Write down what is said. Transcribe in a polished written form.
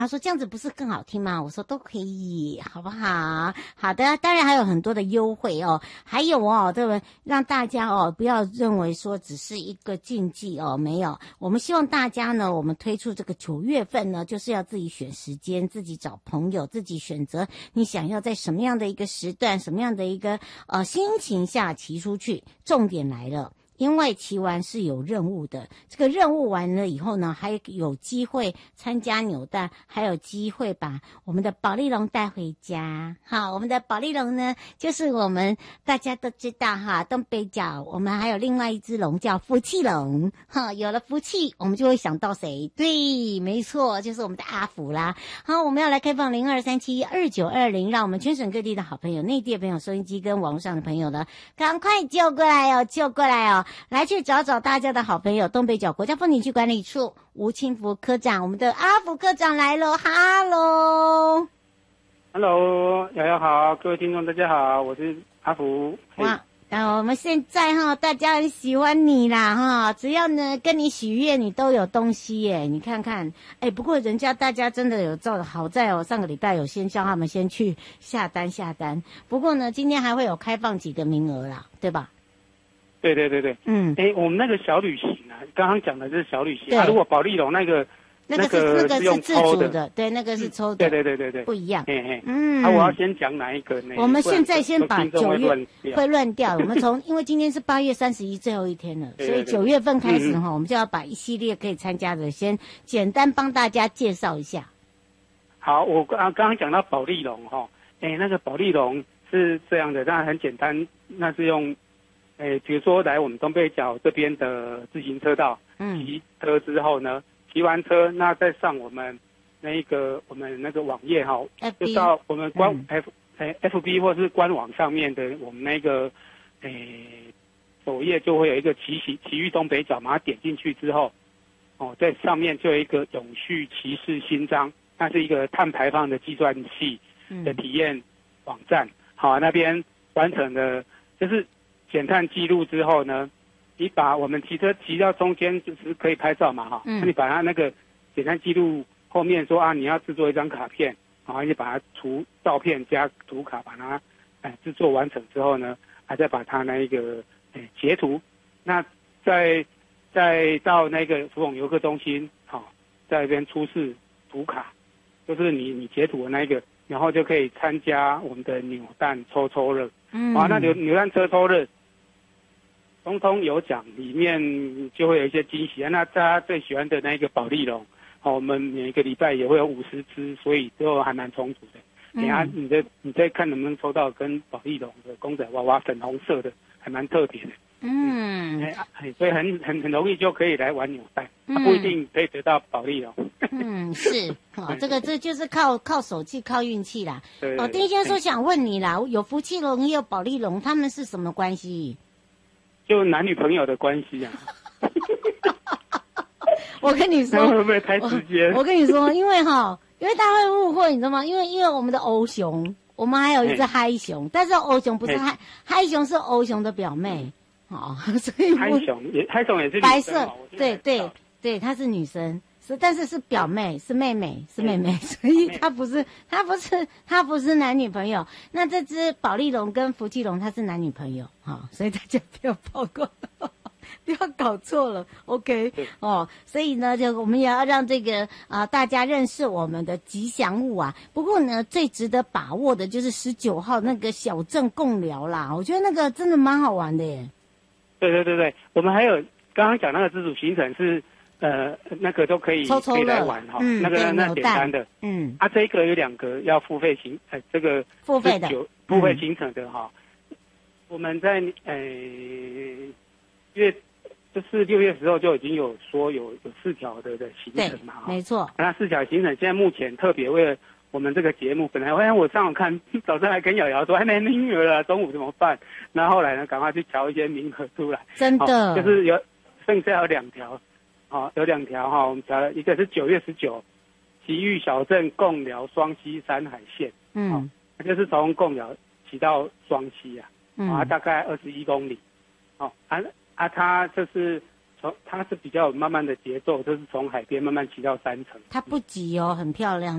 他说这样子不是更好听吗？我说都可以，好不好？好的，当然还有很多的优惠哦，还有哦，对不对？让大家哦不要认为说只是一个禁忌哦，没有，我们希望大家呢，我们推出这个9月份呢，就是要自己选时间，自己找朋友，自己选择你想要在什么样的一个时段，什么样的一个心情下骑出去。重点来了。因为骑完是有任务的，这个任务完了以后呢，还有机会参加扭蛋，还有机会把我们的保利龙带回家。好，我们的保利龙呢，就是我们大家都知道哈，东北角我们还有另外一只龙叫福气龙。哈，有了福气，我们就会想到谁？对，没错，就是我们的阿福啦。好，我们要来开放02372920，让我们全省各地的好朋友、内地的朋友、收音机跟网络上的朋友呢，赶快救过来哦，救过来哦！来去找找大家的好朋友，东北角国家风景区管理处吴清福科长，我们的阿福科长来了，哈喽 ，Hello， 瑶瑶好，各位听众大家好，我是阿福。 哇，我们现在哈，大家很喜欢你啦哈，只要呢跟你许愿，你都有东西耶，你看看，不过人家大家真的有照，好在哦，上个礼拜有先叫他们先去下单，不过呢，今天还会有开放几个名额啦，对吧？ 对，我们那个小旅行啊，刚刚讲的是小旅行啊，如果保利龙那个是自主的，对，那个是抽的， 对， 不一样。 我要先讲哪一个呢？ 我们现在先把9月会乱掉，我们因为今天是8月31最后一天了，所以9月份开始哈，我们就要把一系列可以参加的先简单帮大家介绍一下。 好，我刚刚讲到保利龙哈，那个保利龙是这样的，当然很简单，那是用。比如说来我们东北角这边的自行车道，骑车之后呢，骑完车，那再上我们那个网页哈，就到我们FB 或是官网上面的我们那个首页就会有一个骑育东北角，把它点进去之后，在上面就有一个永续骑士勋章，那是一个碳排放的计算器的体验网站，好，那边完成了就是减碳记录之后呢，你把我们骑车骑到中间就是可以拍照嘛哈，那你把它那个减碳记录后面说啊，你要制作一张卡片，然后你把它除照片加图卡，把它制作完成之后呢，还再把它那一个截图，那再到那个福永游客中心，好，在那边出示图卡，就是你截图的那一个，然后就可以参加我们的扭蛋抽乐，好，那扭蛋抽乐。通通有奖，里面就会有一些惊喜啊！那大家最喜欢的那个保利龙，我们每个礼拜也会有50只，所以都还蛮充足的。等下你再看能不能抽到跟保利龙的公仔娃娃粉红色的，还蛮特别的。所以很容易就可以来玩扭蛋，不一定可以得到保利龙。 是，这就是靠手气、靠运气啦。丁先生想问你啦，有福气龙也有保利龙，他们是什么关系？ 就男女朋友的关系啊！ 我跟你说， 会不会太直接？ 我跟你说，因为大家会误会，你知道吗？因为我们的欧熊，我们还有一只嗨熊，但是欧熊不是嗨熊是欧熊的表妹，所以嗨熊也是白色，对，她是女生。但是是表妹，是妹妹，所以她不是男女朋友。那这只保利龙跟福气龙它是男女朋友，所以大家不要跑过，不要搞错了 ，OK 所以呢，就我们也要让这个大家认识我们的吉祥物啊。不过呢，最值得把握的就是19号那个小镇共聊啦，我觉得那个真的蛮好玩的耶。 对，我们还有刚刚讲那个自主行程是。那个都可以来玩哈，那简单的，这个有2个要付费这个付费的付费行程的哈，我们在就是6月10号就已经有说有4条的行程嘛， 没错。 那4条行程现在目前特别为了我们这个节目，本来我上午看早上还跟瑶瑶说还没名额了，中午怎么办？那后来呢，赶快去调一些名额出来， 真的， 就是剩下有2条。有2条哈，我们调了一个是9月19，奇遇小镇贡寮双溪山海线，就是从贡寮骑到双溪啊，大概21公里，它就是它是比较慢慢的节奏，就是从海边慢慢骑到山城。 它不急哦，很漂亮。